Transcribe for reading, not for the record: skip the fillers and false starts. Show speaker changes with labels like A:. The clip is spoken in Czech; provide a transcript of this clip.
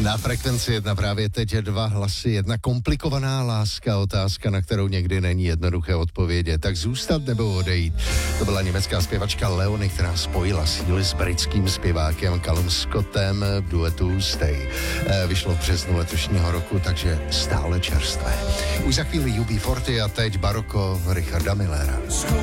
A: Na Frekvenci 1 právě teď 2 hlasy, jedna komplikovaná láska, otázka, na kterou někdy není jednoduché odpovědět. Tak zůstat nebo odejít? To byla německá zpěvačka Leonie, která spojila síly s britským zpěvákem Callum Scottem v duetu Stay. Vyšlo v březnu letošního roku, takže stále čerstvé. Už za chvíli UB40 a teď baroko Richarda Millera.